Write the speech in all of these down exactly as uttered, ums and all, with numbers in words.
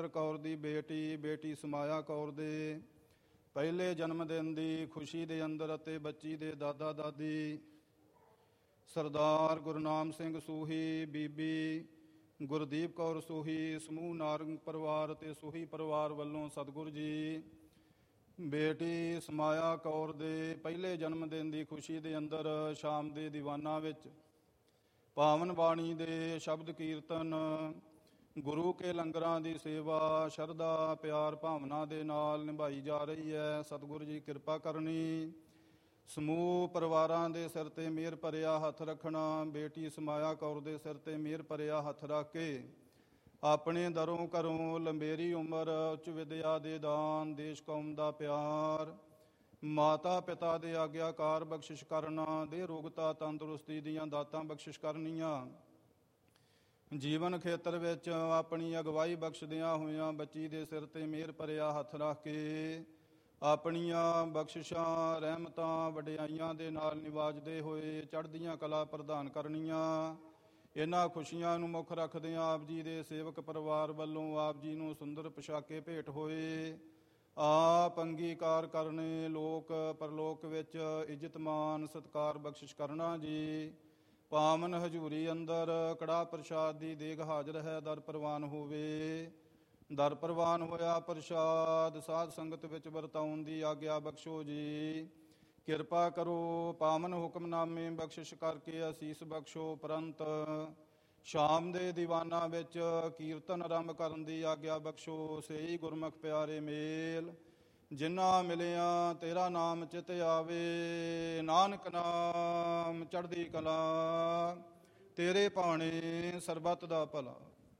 ਕੌਰ ਦੀ ਬੇਟੀ ਬੇਟੀ ਸਮਾਇਆ ਕੌਰ ਦੇ ਪਹਿਲੇ ਜਨਮ ਦਿਨ ਦੀ ਖੁਸ਼ੀ ਦੇ ਅੰਦਰ ਅਤੇ ਬੱਚੀ ਦੇ ਦਾਦਾ ਦਾਦੀ ਸਰਦਾਰ ਗੁਰਨਾਮ ਸਿੰਘ ਸੂਹੀ, ਬੀਬੀ ਗੁਰਦੀਪ ਕੌਰ ਸੂਹੀ, ਸਮੂਹ ਨਾਰੰਗ ਪਰਿਵਾਰ ਅਤੇ ਸੂਹੀ ਪਰਿਵਾਰ ਵੱਲੋਂ ਸਤਿਗੁਰੂ ਜੀ ਬੇਟੀ ਸਮਾਇਆ ਕੌਰ ਦੇ ਪਹਿਲੇ ਜਨਮ ਦਿਨ ਦੀ ਖੁਸ਼ੀ ਦੇ ਅੰਦਰ ਸ਼ਾਮ ਦੇ ਦੀਵਾਨਾਂ ਵਿੱਚ ਪਾਵਨ ਬਾਣੀ ਦੇ ਸ਼ਬਦ ਕੀਰਤਨ, ਗੁਰੂ ਕੇ ਲੰਗਰਾਂ ਦੀ ਸੇਵਾ ਸ਼ਰਧਾ ਪਿਆਰ ਭਾਵਨਾ ਦੇ ਨਾਲ ਨਿਭਾਈ ਜਾ ਰਹੀ ਹੈ। ਸਤਿਗੁਰੂ ਜੀ ਕਿਰਪਾ ਕਰਨੀ, ਸਮੂਹ ਪਰਿਵਾਰਾਂ ਦੇ ਸਿਰ 'ਤੇ ਮਿਹਰ ਭਰਿਆ ਹੱਥ ਰੱਖਣਾ। ਬੇਟੀ ਸਮਾਇਆ ਕੌਰ ਦੇ ਸਿਰ 'ਤੇ ਮਿਹਰ ਭਰਿਆ ਹੱਥ ਰੱਖ ਕੇ ਆਪਣੇ ਦਰੋਂ ਘਰੋਂ ਲੰਬੇਰੀ ਉਮਰ, ਉੱਚ ਵਿਦਿਆ ਦੇ ਦਾਨ, ਦੇਸ਼ ਕੌਮ ਦਾ ਪਿਆਰ, ਮਾਤਾ ਪਿਤਾ ਦੇ ਆਗਿਆਕਾਰ ਬਖਸ਼ਿਸ਼ ਕਰਨਾ, ਦੇ ਰੋਗਤਾ ਤੰਦਰੁਸਤੀ ਦੀਆਂ ਦਾਤਾਂ ਬਖਸ਼ਿਸ਼ ਕਰਨੀਆਂ। ਜੀਵਨ ਖੇਤਰ ਵਿੱਚ ਆਪਣੀ ਅਗਵਾਈ ਬਖਸ਼ਦਿਆਂ ਹੋਇਆਂ ਬੱਚੀ ਦੇ ਸਿਰ 'ਤੇ ਮਿਹਰ ਭਰਿਆ ਹੱਥ ਰੱਖ ਕੇ ਆਪਣੀਆਂ ਬਖਸ਼ਿਸ਼ਾਂ ਰਹਿਮਤਾਂ ਵਡਿਆਈਆਂ ਦੇ ਨਾਲ ਨਿਵਾਜਦੇ ਹੋਏ ਚੜ੍ਹਦੀਆਂ ਕਲਾ ਪ੍ਰਦਾਨ ਕਰਨੀਆਂ। ਇਹਨਾਂ ਖੁਸ਼ੀਆਂ ਨੂੰ ਮੁੱਖ ਰੱਖਦਿਆਂ ਆਪ ਜੀ ਦੇ ਸੇਵਕ ਪਰਿਵਾਰ ਵੱਲੋਂ ਆਪ ਜੀ ਨੂੰ ਸੁੰਦਰ ਪੁਸ਼ਾਕੇ ਭੇਟ ਹੋਏ। ਆਪ ਅੰਗੀਕਾਰ ਕਰਨੇ, ਲੋਕ ਪਰਲੋਕ ਵਿੱਚ ਇੱਜ਼ਤ ਮਾਨ ਸਤਿਕਾਰ ਬਖਸ਼ਿਸ਼ ਕਰਨਾ ਜੀ। ਪਾਵਨ ਹਜ਼ੂਰੀ ਅੰਦਰ ਕੜਾਹ ਪ੍ਰਸ਼ਾਦ ਦੀ ਦੇਗ ਹਾਜ਼ਰ ਹੈ, ਦਰ ਪ੍ਰਵਾਨ ਹੋਵੇ। ਦਰ ਪ੍ਰਵਾਨ ਹੋਇਆ ਪ੍ਰਸ਼ਾਦ ਸਾਧ ਸੰਗਤ ਵਿੱਚ ਵਰਤਾਉਣ ਦੀ ਆਗਿਆ ਬਖਸ਼ੋ ਜੀ। ਕਿਰਪਾ ਕਰੋ, ਪਾਵਨ ਹੁਕਮਨਾਮੇ ਬਖਸ਼ਿਸ਼ ਕਰਕੇ ਅਸੀਸ ਬਖਸ਼ੋ। ਉਪਰੰਤ ਸ਼ਾਮ ਦੇ ਦੀਵਾਨਾਂ ਵਿੱਚ ਕੀਰਤਨ ਆਰੰਭ ਕਰਨ ਦੀ ਆਗਿਆ ਬਖਸ਼ੋ। ਸਹੀ ਗੁਰਮੁਖ ਪਿਆਰੇ ਮੇਲ, ਜਿਨ੍ਹਾਂ ਮਿਲਿਆ ਤੇਰਾ ਨਾਮ ਚਿਤ ਆਵੇ। ਨਾਨਕ ਨਾਮ ਚੜ੍ਹਦੀ ਕਲਾ, ਤੇਰੇ ਭਾਣੇ ਸਰਬੱਤ ਦਾ ਭਲਾ।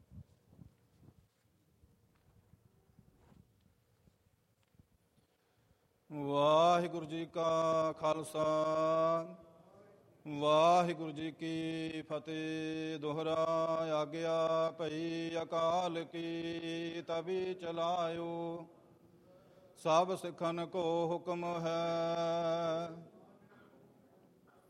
ਵਾਹਿਗੁਰੂ ਜੀ ਕਾ ਖਾਲਸਾ, ਵਾਹਿਗੁਰੂ ਜੀ ਕੀ ਫਤਿਹ। ਦੋਹਰਾ ਆਗਿਆ ਭਈ ਅਕਾਲ ਕੀ, ਤਬੀ ਚਲਾਇਓ। ਸਭ ਸਿੱਖਨ ਕੋ ਹੁਕਮ ਹੈ,